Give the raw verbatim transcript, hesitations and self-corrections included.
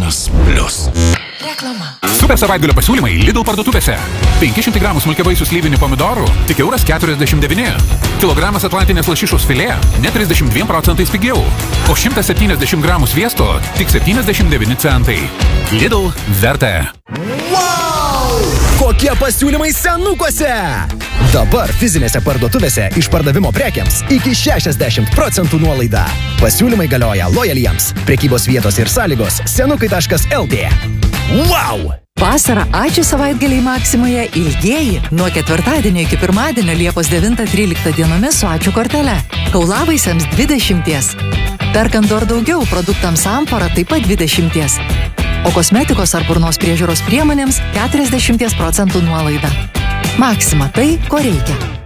Erasmus Plus. Reklama. Super savaitgalio pasiūlymai Lidl parduotuvėse. penki šimtai gramų smulkiavaisių slyvinių pomidorų tik euras keturiasdešimt devyni. Kilogramas atlantinės lašišos filė net trisdešimt dviem procentais pigiau. O šimtas septyniasdešimt gramų sviesto tik septyniasdešimt devyni centai. Lidl verta. Wow! Kokie pasiūlymai senukuose! Dabar fizinėse parduotuvėse išpardavimo prekiams iki šešiasdešimt procentų nuolaida. Pasiūlymai galioja lojaliems. Prekybos vietos ir sąlygos senukai taškas el tė. Wow! Vasarą ačiū savaitgaliai Maksimoje ilgieji nuo ketvirtadienio iki pirmadienio Liepos devintą tryliktą dienomis su ačiū kortele. Kaulavaisiams dvidešimties. Perkant dar daugiau produktams Amfora taip pat dvidešimties. O kosmetikos ar burnos priežiūros priemonėms keturiasdešimties procentų nuolaida. Maksima tai, ko reikia.